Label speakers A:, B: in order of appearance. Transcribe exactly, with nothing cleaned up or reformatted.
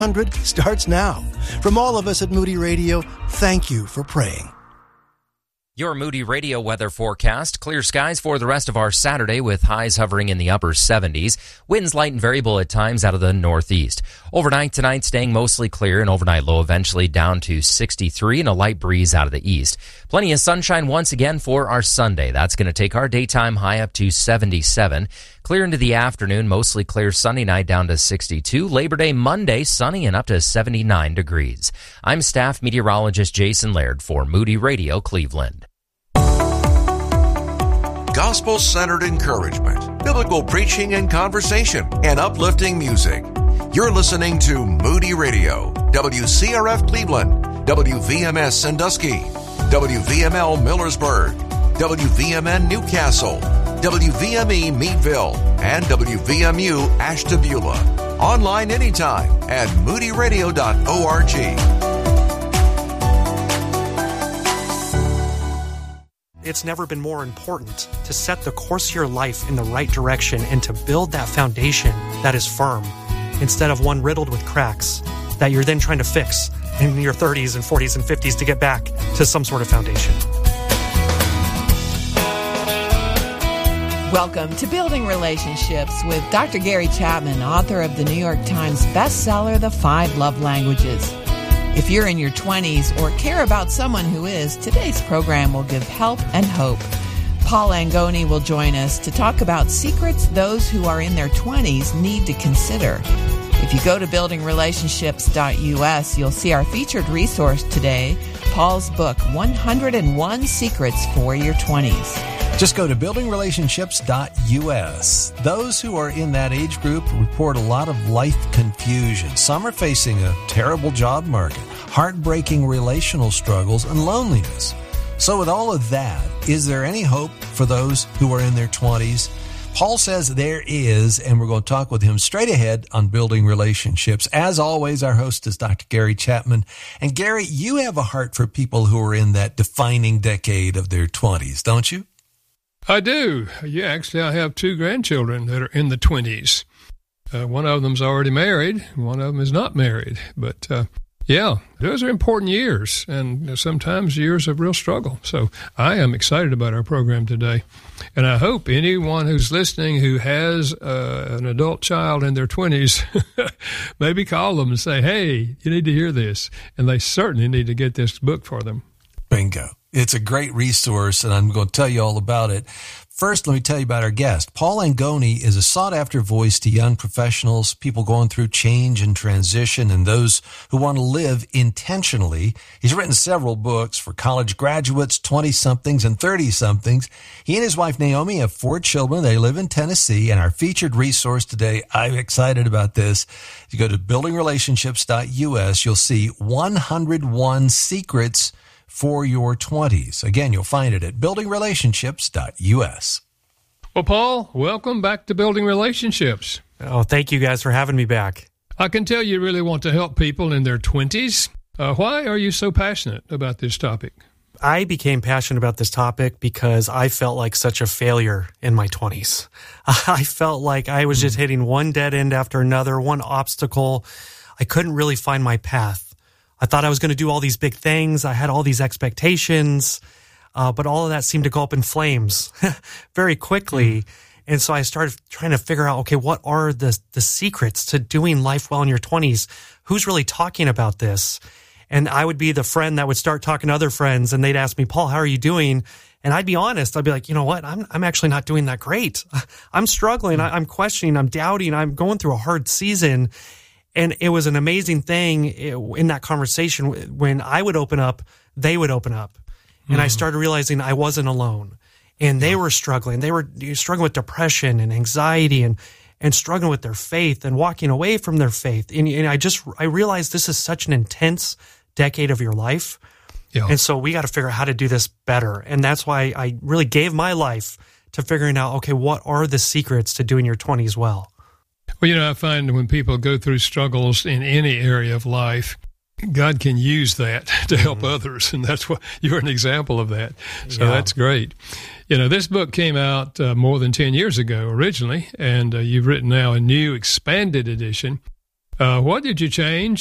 A: hundred starts now. From all of us at Moody Radio, thank you for praying.
B: Your Moody Radio weather forecast. Clear skies for the rest of our Saturday with highs hovering in the upper seventies. Winds light and variable at times out of the northeast. Overnight tonight staying mostly clear, and overnight low eventually down to sixty-three and a light breeze out of the east. Plenty of sunshine once again for our Sunday. That's going to take our daytime high up to seventy-seven. Clear into the afternoon, mostly clear Sunday night down to sixty-two. Labor Day Monday, sunny and up to seventy-nine degrees. I'm staff meteorologist Jason Laird for Moody Radio Cleveland.
C: Gospel-centered encouragement, biblical preaching and conversation, and uplifting music. You're listening to Moody Radio, W C R F Cleveland, W V M S Sandusky, W V M L Millersburg, W V M N Newcastle, W V M E Meadville, and W V M U Ashtabula. Online anytime at moody radio dot org.
D: It's never been more important to set the course of your life in the right direction and to build that foundation that is firm instead of one riddled with cracks that you're then trying to fix in your thirties and forties and fifties to get back to some sort of foundation.
E: Welcome to Building Relationships with Doctor Gary Chapman, author of the New York Times bestseller, The Five Love Languages. If you're in your twenties or care about someone who is, today's program will give help and hope. Paul Angoni will join us to talk about secrets those who are in their twenties need to consider. If you go to building relationships dot U S, you'll see our featured resource today, Paul's book, one hundred one Secrets for Your twenties.
F: Just go to building relationships dot U S. Those who are in that age group report a lot of life confusion. Some are facing a terrible job market, heartbreaking relational struggles, and loneliness. So with all of that, is there any hope for those who are in their twenties? Paul says there is, and we're going to talk with him straight ahead on Building Relationships. As always, our host is Doctor Gary Chapman. And Gary, you have a heart for people who are in that defining decade of their twenties, don't you?
G: I do. Yeah, actually, I have two grandchildren that are in the twenties. Uh, one of them's already married. One of them is not married. But, uh, yeah, those are important years, and sometimes years of real struggle. So I am excited about our program today. And I hope anyone who's listening who has uh, an adult child in their twenties, maybe call them and say, hey, you need to hear this. And they certainly need to get this book for them.
F: Bingo. It's a great resource, and I'm going to tell you all about it. First, let me tell you about our guest. Paul Angoni is a sought-after voice to young professionals, people going through change and transition, and those who want to live intentionally. He's written several books for college graduates, twenty-somethings, and thirty-somethings. He and his wife, Naomi, have four children. They live in Tennessee, and our featured resource today, I'm excited about this. If you go to building relationships dot U S, you'll see one hundred one Secrets for Your twenties. Again, you'll find it at building relationships dot U S.
G: Well, Paul, welcome back to Building Relationships.
D: Oh, thank you guys for having me back.
G: I can tell you really want to help people in their twenties. Uh, why are you so passionate about this topic?
D: I became passionate about this topic because I felt like such a failure in my twenties. I felt like I was just hitting one dead end after another, one obstacle. I couldn't really find my path. I thought I was going to do all these big things. I had all these expectations, uh, but all of that seemed to go up in flames very quickly. And so I started trying to figure out, okay, what are the the secrets to doing life well in your twenties? Who's really talking about this? And I would be the friend that would start talking to other friends, and they'd ask me, Paul, how are you doing? And I'd be honest. I'd be like, you know what? I'm I'm actually not doing that great. I'm struggling. I'm questioning. I'm doubting. I'm going through a hard season. And it was an amazing thing in that conversation. When I would open up, they would open up. And mm. I started realizing I wasn't alone. And they were struggling. They were struggling with depression and anxiety and, and struggling with their faith and walking away from their faith. And, and I just, I realized this is such an intense decade of your life. Yeah. And so we got to figure out how to do this better. And that's why I really gave my life to figuring out, okay, what are the secrets to doing your twenties well?
G: Well, you know, I find when people go through struggles in any area of life, God can use that to help mm-hmm. others, and that's what you're an example of that. So yeah. That's great. You know, this book came out uh, more than ten years ago originally, and uh, you've written now a new expanded edition. Uh, what did you change?